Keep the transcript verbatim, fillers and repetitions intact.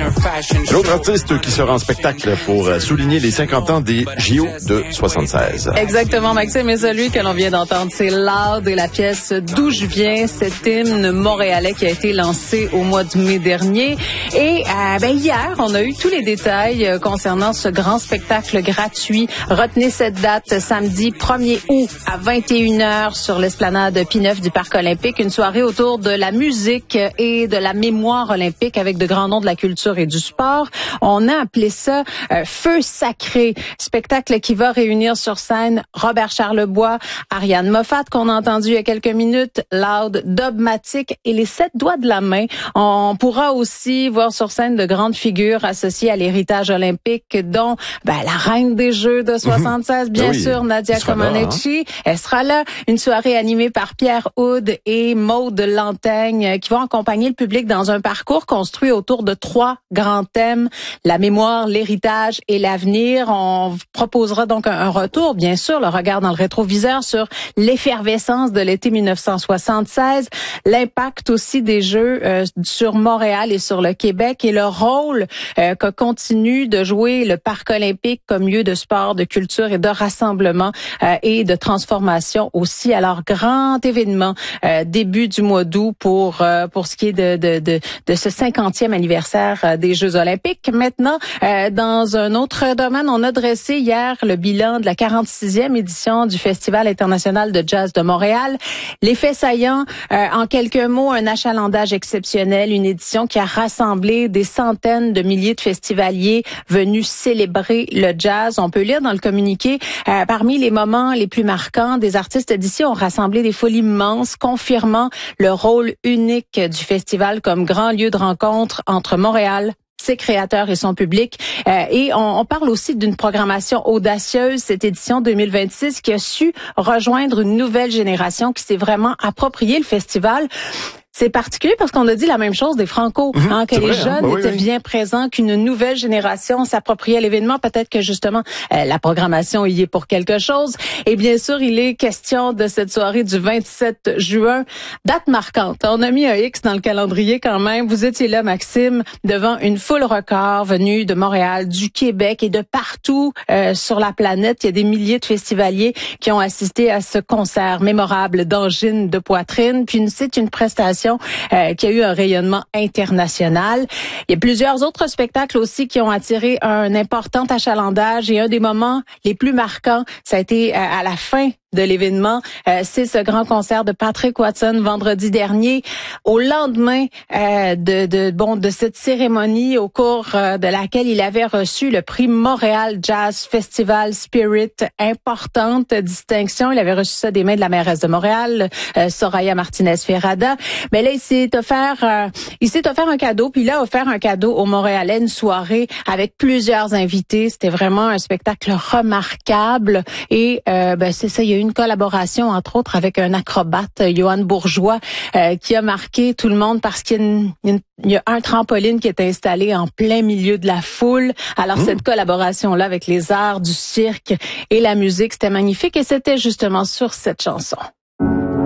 L'autre artiste qui sera en spectacle pour souligner les cinquante ans des J O de soixante-seize. Exactement, Maxime, et celui que l'on vient d'entendre, c'est Loud et la pièce D'où je viens, cet hymne montréalais qui a été lancé au mois de mai dernier. Et euh, ben, hier, on a eu tous les détails euh, concernant ce grand spectacle gratuit. Retenez cette date, samedi premier août à vingt et une heures sur l'esplanade P neuf du Parc olympique. Une soirée autour de la musique et de la mémoire olympique avec de grands noms de la culture et du sport. On a appelé ça euh, Feu sacré. Spectacle qui va réunir sur scène Robert Charlebois, Ariane Moffat qu'on a entendu il y a quelques minutes, Loud, Dogmatic et les Sept doigts de la main. On pourra aussi voir sur scène de grandes figures associées à l'héritage olympique, dont ben, la reine des Jeux de soixante-seize, bien oui, sûr, Nadia Comaneci. Hein? Elle sera là. Une soirée animée par Pierre Houd et Maude Lantaigne qui vont accompagner le public dans un parcours construit autour de trois grands thèmes, la mémoire, l'héritage et l'avenir. On proposera donc un retour, bien sûr, le regard dans le rétroviseur sur l'effervescence de l'été mille neuf cent soixante-seize, l'impact aussi des Jeux euh, sur Montréal et sur le Québec et le rôle euh, que continue de jouer le Parc olympique comme lieu de sport, de culture et de rassemblement euh, et de transformation aussi. Alors, grand événement euh, début du mois d'août pour euh, pour ce qui est de de de, de ce cinquantième anniversaire euh, des Jeux olympiques. Maintenant, euh, dans un autre domaine, on a dressé hier le bilan de la quarante-sixième édition du Festival international de jazz de Montréal. Les faits saillants, euh, en quelques mots, un achalandage exceptionnel, une édition qui a rassemblé des centaines de milliers de festivaliers venus célébrer le jazz. On peut lire dans le communiqué, euh, parmi les moments les plus marquants, des artistes d'ici ont rassemblé des foules immenses, confirmant le rôle unique du festival comme grand lieu de rencontre entre Montréal, ses créateurs et son public. Euh, et on, on parle aussi d'une programmation audacieuse, cette édition deux mille vingt-six, qui a su rejoindre une nouvelle génération qui s'est vraiment approprié le festival. C'est particulier parce qu'on a dit la même chose des Franco, mmh, hein, que les vrai, jeunes hein? bah, étaient oui, bien oui. présents, qu'une nouvelle génération s'appropriait l'événement. Peut-être que justement euh, la programmation y est pour quelque chose. Et bien sûr, il est question de cette soirée du vingt-sept juin, date marquante. On a mis un X dans le calendrier quand même. Vous étiez là, Maxime, devant une foule record venue de Montréal, du Québec et de partout euh, sur la planète. Il y a des milliers de festivaliers qui ont assisté à ce concert mémorable d'angine de poitrine. Puis c'est une prestation Euh, qui a eu un rayonnement international. Il y a plusieurs autres spectacles aussi qui ont attiré un important achalandage et un des moments les plus marquants, ça a été euh, à la fin de l'événement, euh, c'est ce grand concert de Patrick Watson vendredi dernier, au lendemain euh, de, de bon de cette cérémonie au cours euh, de laquelle il avait reçu le prix Montréal Jazz Festival Spirit, importante distinction. Il avait reçu ça des mains de la mairesse de Montréal, euh, Soraya Martinez-Ferrada. Mais là, il s'est offert, euh, il s'est offert un cadeau, puis il a offert un cadeau aux Montréalais, une soirée avec plusieurs invités. C'était vraiment un spectacle remarquable et euh, ben c'est ça, il y a eu une collaboration, entre autres, avec un acrobate, Johan Bourgeois, euh, qui a marqué tout le monde parce qu'il y a, une, une, il y a un trampoline qui est installé en plein milieu de la foule. Alors, mmh. cette collaboration-là avec les arts du cirque et la musique, c'était magnifique et c'était justement sur cette chanson.